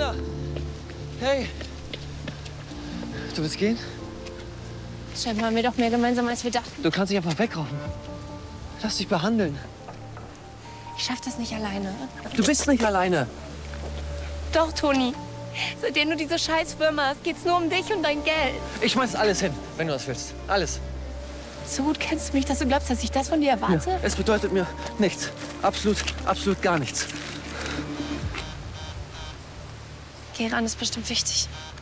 Lisa! Hey! Du willst gehen? Scheinbar haben wir doch mehr gemeinsam, als wir dachten. Du kannst dich einfach wegrauchen. Lass dich behandeln. Ich schaff das nicht alleine. Du bist nicht alleine. Doch, Toni. Seitdem du diese scheiß Firma hast, geht's nur um dich und dein Geld. Ich schmeiß alles hin, wenn du das willst. Alles. So gut kennst du mich, dass du glaubst, dass ich das von dir erwarte? Ja, es bedeutet mir nichts. Absolut gar nichts. Geran ist bestimmt wichtig.